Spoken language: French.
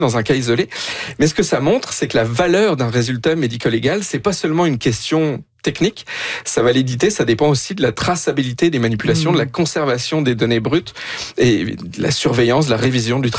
dans un cas isolé. Mais ce que ça montre, c'est que la valeur d'un résultat médico-légal, c'est pas seulement une question technique. Sa validité, ça dépend aussi de la traçabilité des manipulations, de la conservation des données brutes et de la surveillance, de la révision du travail.